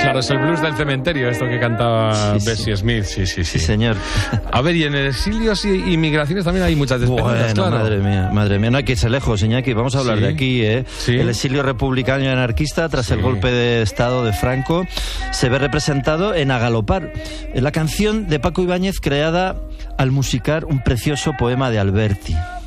Claro, es el blues del cementerio, esto que cantaba Bessie Smith. Sí, señor. A ver, y en exilios y migraciones también hay muchas despedidas, claro. Madre mía, no hay que irse lejos, Iñaki, vamos a hablar de aquí, ¿eh? Sí. El exilio republicano y anarquista tras el golpe de Estado de Franco se ve representado en A Galopar, la canción de Paco Ibáñez creada al musicar un precioso poema de Alberti.